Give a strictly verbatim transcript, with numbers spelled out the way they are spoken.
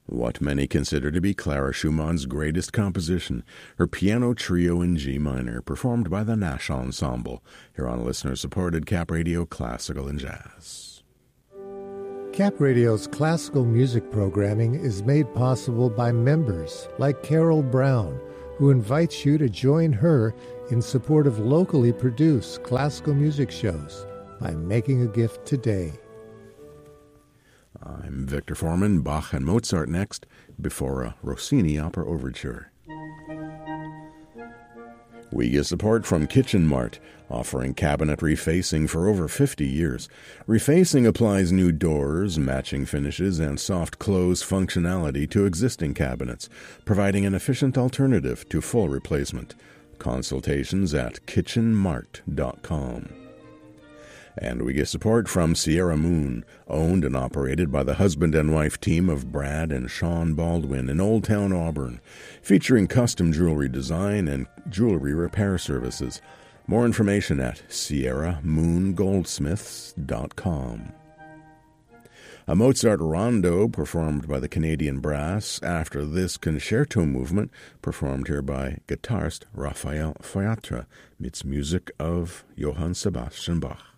what many consider to be Clara Schumann's greatest composition, her piano trio in G minor, performed by the Nash Ensemble, here on listener-supported Cap Radio Classical and Jazz. Cap Radio's classical music programming is made possible by members like Carol Brown, who invites you to join her in support of locally produced classical music shows by making a gift today. I'm Victor Foreman. Bach and Mozart next, before a Rossini opera overture. We get support from Kitchen Mart, offering cabinet refacing for over fifty years. Refacing applies new doors, matching finishes, and soft close functionality to existing cabinets, providing an efficient alternative to full replacement. Consultations at kitchen mart dot com. And we get support from Sierra Moon, owned and operated by the husband and wife team of Brad and Sean Baldwin in Old Town Auburn, featuring custom jewelry design and jewelry repair services. More information at sierra moon goldsmiths dot com. A Mozart rondo performed by the Canadian Brass after this concerto movement, performed here by guitarist Raphael Fayatra, mit Music of Johann Sebastian Bach.